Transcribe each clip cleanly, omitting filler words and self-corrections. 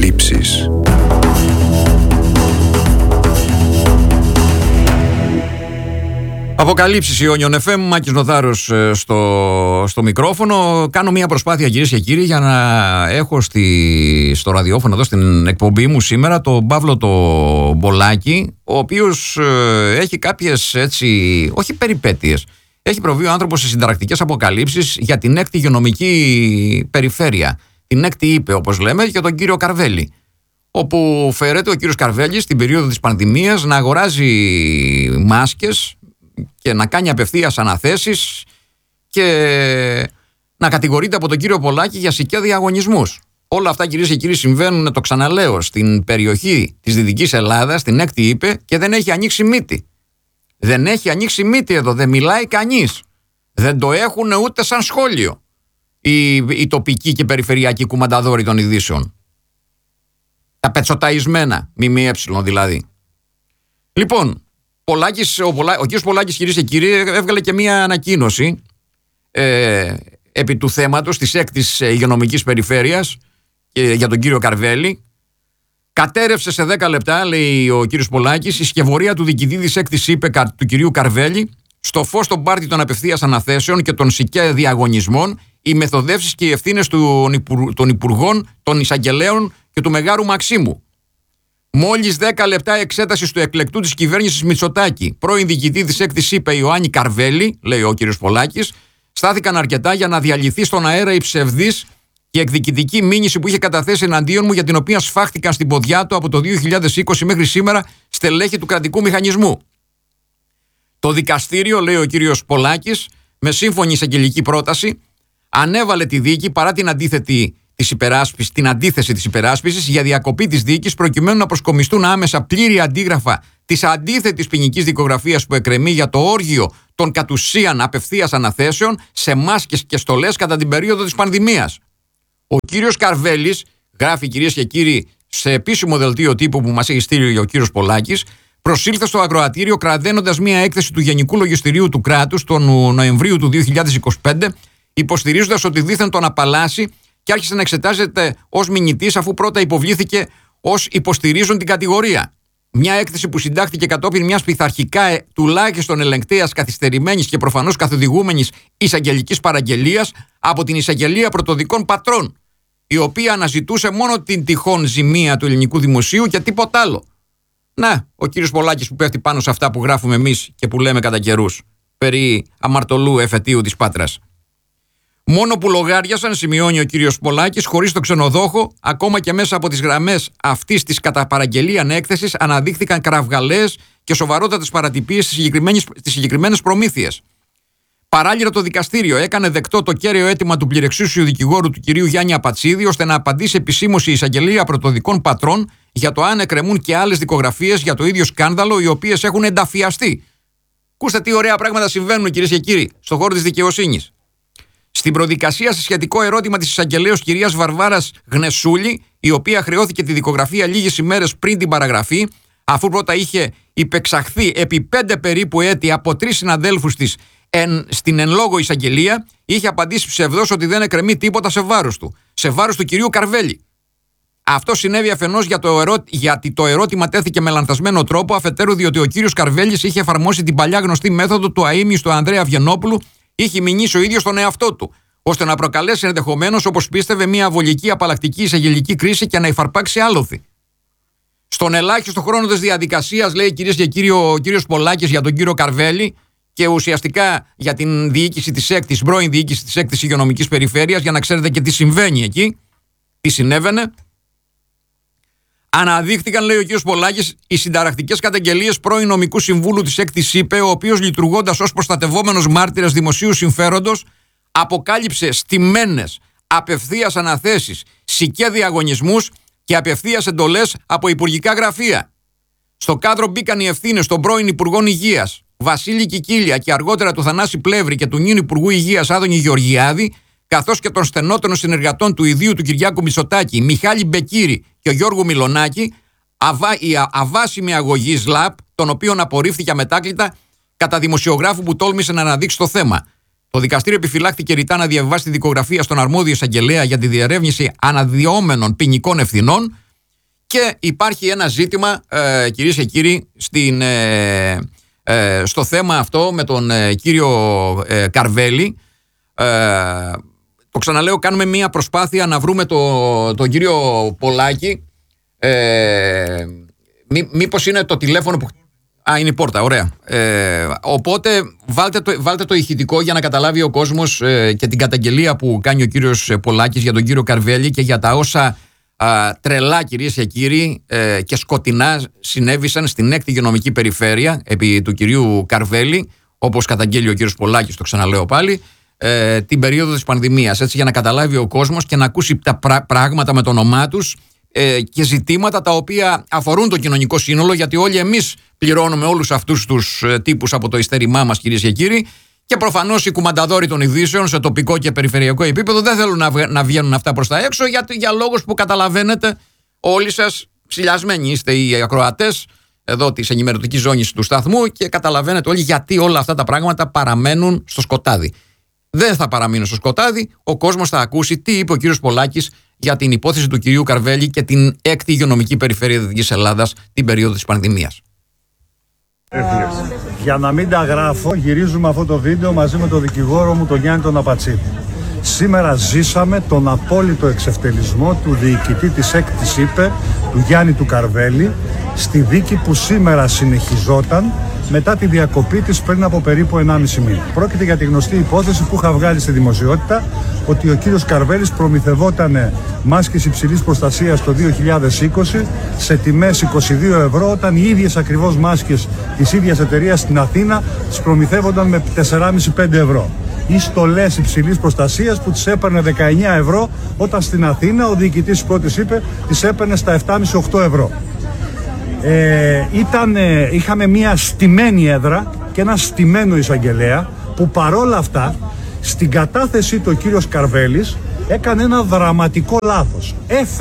Αποκαλύψεις. Αποκαλύψεις, Ιόνιον FM, Μάκης Νοδάρος στο μικρόφωνο. Κάνω μια προσπάθεια, κυρίες και κύριοι, για να έχω στο ραδιόφωνο εδώ στην εκπομπή μου σήμερα τον Παύλο το Μπολάκη, ο οποίος έχει κάποιες έτσι, όχι περιπέτειες, έχει προβεί ο άνθρωπος σε συνταρακτικές αποκαλύψεις για την 6η υγειονομική περιφέρεια, την 6η ΥΠΕ όπως λέμε, για τον κύριο Καρβέλη, όπου φέρεται ο κύριος Καρβέλης στην περίοδο της πανδημίας να αγοράζει μάσκες και να κάνει απευθείας αναθέσεις και να κατηγορείται από τον κύριο Πολάκη για σικιά διαγωνισμούς. Όλα αυτά, κυρίες και κύριοι, συμβαίνουν, το ξαναλέω, στην περιοχή της Δυτικής Ελλάδας, στην 6η ΥΠΕ, και δεν έχει ανοίξει μύτη. Δεν έχει ανοίξει μύτη εδώ, δεν μιλάει κανείς. Δεν το έχουν ούτε σαν σχόλιο οι τοπικοί και περιφερειακοί κουμανταδόροι των ειδήσεων. Τα πετσοταισμένα, ΜΜΕ δηλαδή. Λοιπόν, ο κύριος Πολάκης, κυρίες και κύριοι, έβγαλε και μία ανακοίνωση επί του θέματος της 6ης υγειονομικής περιφέρειας για τον κύριο Καρβέλη. Κατέρευσε σε 10 λεπτά, λέει ο κύριος Πολάκης, η σκευωρία του διοικητή της 6ης ΥΠΕ του κυρίου Καρβέλη στο φως των πάρτι των απευθείας αναθέσεων και των σικιά διαγωνισμών, οι μεθοδεύσεις και οι ευθύνες των υπουργών, των εισαγγελέων και του Μεγάρου Μαξίμου. Μόλις 10 λεπτά εξέτασης του εκλεκτού της κυβέρνησης Μητσοτάκη, πρώην διοικητή της 6ης ΥΠΕ Ιωάννη Καρβέλη, λέει ο κύριος Πολάκης, στάθηκαν αρκετά για να διαλυθεί στον αέρα η ψευδής και εκδικητική μήνυση που είχε καταθέσει εναντίον μου, για την οποία σφάχτηκαν στην ποδιά του από το 2020 μέχρι σήμερα στελέχη του κρατικού μηχανισμού. Το δικαστήριο, λέει ο κύριος Πολάκης, με σύμφωνη εισαγγελική πρόταση, ανέβαλε τη δίκη παρά την αντίθεση της υπεράσπισης για διακοπή της δίκης, προκειμένου να προσκομιστούν άμεσα πλήρη αντίγραφα της αντίθετης ποινικής δικογραφίας που εκκρεμεί για το όργιο των κατ' ουσίαν απευθείας αναθέσεων σε μάσκες και στολές κατά την περίοδο της πανδημίας. Ο κύριος Καρβέλης, γράφει, κυρίες και κύριοι, σε επίσημο δελτίο τύπου που μας έχει στείλει ο κύριος Πολάκης, προσήλθε στο ακροατήριο κραταίνοντας μια έκθεση του Γενικού Λογιστηρίου του κράτους τον Νοεμβρίου του 2025, υποστηρίζοντας ότι δήθεν τον απαλλάσσει, και άρχισε να εξετάζεται ως μηνυτής, αφού πρώτα υποβλήθηκε ως υποστηρίζουν την κατηγορία. Μια έκθεση που συντάχθηκε κατόπιν μιας πειθαρχικά τουλάχιστον ελεγκτέας, καθυστερημένης και προφανώς καθοδηγούμενης εισαγγελικής παραγγελίας από την Εισαγγελία Πρωτοδικών Πατρών, η οποία αναζητούσε μόνο την τυχόν ζημία του ελληνικού δημοσίου και τίποτα άλλο. Να, ο κύριος Πολάκης που πέφτει πάνω σε αυτά που γράφουμε εμείς και που λέμε κατά καιρούς περί αμαρτωλού εφετείου της Πάτρας. Μόνο που λογάριασαν, σημειώνει ο κύριος Πολάκης, χωρίς το ξενοδόχο, ακόμα και μέσα από τις γραμμές αυτής της κατά παραγγελίαν έκθεσης αναδείχθηκαν κραυγαλαίες και σοβαρότατες παρατυπίες στις συγκεκριμένες προμήθειες. Παράλληλα, το δικαστήριο έκανε δεκτό το κέριο αίτημα του πληρεξούσιου δικηγόρου του κυρίου Γιάννη Απατσίδη, ώστε να απαντήσει επισήμως η Εισαγγελία Πρωτοδικών Πατρών για το αν εκκρεμούν και άλλες δικογραφίες για το ίδιο σκάνδαλο, οι οποίες έχουν ενταφιαστεί. Ακούστε τι ωραία πράγματα συμβαίνουν, κυρίες και κύριοι, στον χώρο της δικαιοσύνης. Στην προδικασία, σε σχετικό ερώτημα της εισαγγελέως κυρίας Βαρβάρας Γνεσούλη, η οποία χρεώθηκε τη δικογραφία λίγες ημέρες πριν την παραγραφή, αφού πρώτα είχε υπεξαχθεί επί 5 περίπου έτη από 3 συναδέλφους της στην εν λόγω εισαγγελία, είχε απαντήσει ψευδώς ότι δεν εκκρεμεί τίποτα σε βάρος του. Σε βάρος του κυρίου Καρβέλη. Αυτό συνέβη αφενός γιατί το ερώτημα τέθηκε με λανθασμένο τρόπο, αφετέρου διότι ο κύριος Καρβέλης είχε εφαρμόσει την παλιά γνωστή μέθοδο του αείμνηστου του Ανδρέα Αυγενόπουλου, είχε μηνύσει ο ίδιος τον εαυτό του, ώστε να προκαλέσει ενδεχομένως, όπως πίστευε, μια αβολική απαλλακτική εισαγγελική κρίση και να υφαρπάξει άλοθη. Στον ελάχιστο χρόνο της διαδικασίας, λέει, κυρίες και κύριοι, ο κύριος Πολάκης για τον κύριο Καρβέλη και ουσιαστικά για την διοίκηση της 6ης, πρώην διοίκηση της 6ης υγειονομικής περιφέρειας, για να ξέρετε και τι συμβαίνει εκεί, τι συνέβαινε. Αναδείχθηκαν, λέει ο κ. Πολάκης, οι συνταρακτικές καταγγελίες πρώην νομικού συμβούλου της 6ης ΥΠΕ, ο οποίος, λειτουργώντας ως προστατευόμενος μάρτυρας δημοσίου συμφέροντος, αποκάλυψε στημένες απευθείας αναθέσεις, σικιά διαγωνισμούς και απευθείας εντολές από υπουργικά γραφεία. Στο κάδρο μπήκαν οι ευθύνες των πρώην Υπουργών Υγείας Βασίλη Κικίλια και αργότερα του Θανάση Πλεύρη και του νυν Υπουργού Υγείας Άδωνη Γεωργιάδη, καθώς και των στενότερων συνεργατών του ιδίου του Κυριάκου Μητσοτάκη, Μιχάλη Μπεκύρη και ο Γιώργου Μιλονάκη, η αβάσιμη αγωγή ΣΛΑΠ, τον οποίον απορρίφθηκε αμετάκλητα κατά δημοσιογράφου που τόλμησε να αναδείξει το θέμα. Το δικαστήριο επιφυλάχθηκε ρητά να διαβάσει τη δικογραφία στον αρμόδιο εισαγγελέα για τη διερεύνηση αναδυόμενων ποινικών ευθυνών, Και υπάρχει ένα ζήτημα, κυρίες και κύριοι, στο θέμα αυτό με τον κύριο Καρβέλη. Το ξαναλέω, κάνουμε μία προσπάθεια να βρούμε τον κύριο Πολάκη. Μήπως είναι το τηλέφωνο που... είναι η πόρτα, ωραία. Οπότε βάλτε το ηχητικό για να καταλάβει ο κόσμος και την καταγγελία που κάνει ο κύριος Πολάκης για τον κύριο Καρβέλη και για τα όσα τρελά, κυρίες και κύριοι, και σκοτεινά συνέβησαν στην 6η υγειονομική περιφέρεια επί του κυρίου Καρβέλη, όπως καταγγέλει ο κύριος Πολάκης, το ξαναλέω πάλι, την περίοδο της πανδημίας, έτσι, για να καταλάβει ο κόσμος και να ακούσει τα πράγματα με το όνομά τους και ζητήματα τα οποία αφορούν το κοινωνικό σύνολο, γιατί όλοι εμείς πληρώνουμε όλους αυτούς τους τύπους από το ειστέρημά μας, κυρίες και κύριοι, και προφανώς οι κουμανταδόροι των ειδήσεων σε τοπικό και περιφερειακό επίπεδο δεν θέλουν να βγαίνουν αυτά προς τα έξω για λόγους που καταλαβαίνετε όλοι σας, ψηλιασμένοι είστε οι ακροατές εδώ της ενημερωτικής ζώνης του σταθμού και καταλαβαίνετε όλοι γιατί όλα αυτά τα πράγματα παραμένουν στο σκοτάδι. Δεν θα παραμείνουν στο σκοτάδι, ο κόσμος θα ακούσει τι είπε ο κύριος Πολάκης για την υπόθεση του κυρίου Καρβέλη και την 6η υγειονομική περιφέρεια Δυτικής Ελλάδας την περίοδο της πανδημίας. Για να μην τα γράφω, γυρίζουμε αυτό το βίντεο μαζί με τον δικηγόρο μου, τον Γιάννη τον Απατσίδη. Σήμερα ζήσαμε τον απόλυτο εξευτελισμό του διοικητή της 6ης ΥΠΕ, του Γιάννη του Καρβέλη, στη δίκη που σήμερα συνεχιζόταν μετά τη διακοπή της πριν από περίπου 1,5 μήνα. Πρόκειται για τη γνωστή υπόθεση που είχα βγάλει στη δημοσιότητα ότι ο κύριος Καρβέλης προμηθευόταν μάσκες υψηλής προστασίας το 2020 σε τιμές 22 ευρώ, όταν οι ίδιες ακριβώς μάσκες της ίδιας εταιρείας στην Αθήνα τις προμηθεύονταν με 4,5-5 ευρώ. Ή στολές υψηλής προστασίας που τις έπαιρνε 19 ευρώ, όταν στην Αθήνα ο διοικητής της πρώτης ΥΠΕ τις έπαιρνε στα 7,5-8 ευρώ. Είχαμε μια στημένη έδρα και ένα στημένο εισαγγελέα που παρόλα αυτά στην κατάθεσή του ο κύριος Καρβέλης έκανε ένα δραματικό λάθος.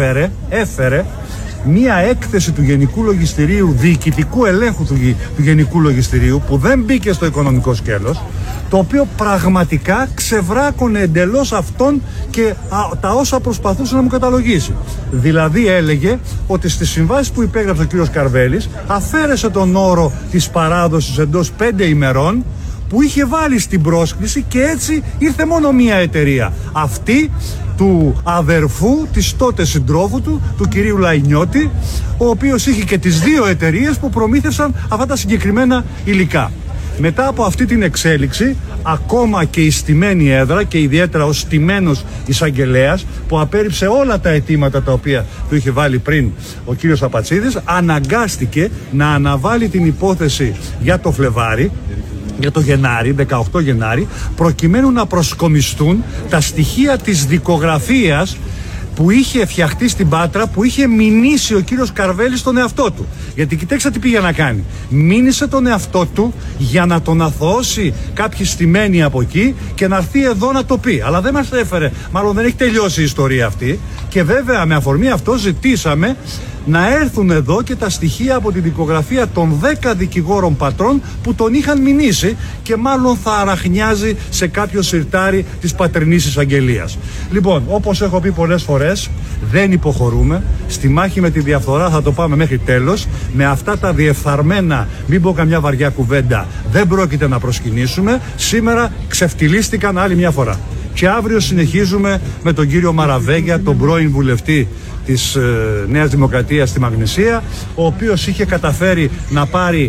Έφερε μια έκθεση του Γενικού Λογιστηρίου, διοικητικού ελέγχου του Γενικού Λογιστηρίου, που δεν μπήκε στο οικονομικό σκέλος, το οποίο πραγματικά ξεβράκωνε εντελώς αυτόν και τα όσα προσπαθούσε να μου καταλογίσει. Δηλαδή έλεγε ότι στις συμβάσεις που υπέγραψε ο κύριος Καρβέλης αφαίρεσε τον όρο της παράδοσης εντός 5 ημερών που είχε βάλει στην πρόσκληση, και έτσι ήρθε μόνο μία εταιρεία, αυτή του αδερφού της τότε συντρόφου του κυρίου Λαϊνιώτη, ο οποίος είχε και τις δύο εταιρείες που προμήθευσαν αυτά τα συγκεκριμένα υλικά. Μετά από αυτή την εξέλιξη, ακόμα και η στημένη έδρα, και ιδιαίτερα ο στημένος εισαγγελέας που απέρριψε όλα τα αιτήματα τα οποία του είχε βάλει πριν ο κύριος Απατσίδης, αναγκάστηκε να αναβάλει την υπόθεση για το Φλεβάρι, για το Γενάρη, 18 Γενάρη, προκειμένου να προσκομιστούν τα στοιχεία της δικογραφίας που είχε φτιαχτεί στην Πάτρα, που είχε μηνύσει ο κύριος Καρβέλης τον εαυτό του. Γιατί κοιτάξτε τι πήγε να κάνει. Μήνυσε τον εαυτό του για να τον αθωώσει κάποιοι στημένοι από εκεί και να έρθει εδώ να το πει. Αλλά δεν μας έφερε, μάλλον δεν έχει τελειώσει η ιστορία αυτή. Και βέβαια με αφορμή αυτό ζητήσαμε να έρθουν εδώ και τα στοιχεία από τη δικογραφία των 10 δικηγόρων πατρών που τον είχαν μηνύσει, και μάλλον θα αραχνιάζει σε κάποιο σιρτάρι της πατρινής εισαγγελίας. Λοιπόν, όπως έχω πει πολλές φορές, δεν υποχωρούμε. Στη μάχη με τη διαφθορά θα το πάμε μέχρι τέλος. Με αυτά τα διεφθαρμένα, μην πω καμιά βαριά κουβέντα, δεν πρόκειται να προσκυνήσουμε. Σήμερα ξεφτυλίστηκαν άλλη μια φορά. Και αύριο συνεχίζουμε με τον κύριο Μαραβέγια, τον πρώην βουλευτή της Νέας Δημοκρατίας στη Μαγνησία, ο οποίος είχε καταφέρει να πάρει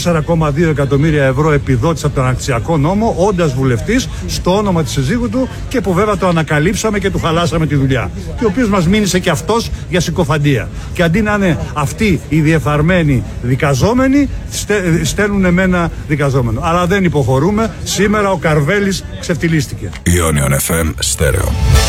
4,2 εκατομμύρια ευρώ επιδότηση από τον Ανακτησιακό Νόμο, όντας βουλευτής, στο όνομα της συζύγου του, και που βέβαια το ανακαλύψαμε και του χαλάσαμε τη δουλειά. Και ο οποίος μας μήνυσε και αυτός για συκοφαντία. Και αντί να είναι αυτοί οι διεφθαρμένοι δικαζόμενοι, στέλνουν εμένα δικαζόμενο. Αλλά δεν υποχωρούμε. Σήμερα ο Καρβέλης ξεφτυλίστηκε. Ionion FM Stereo.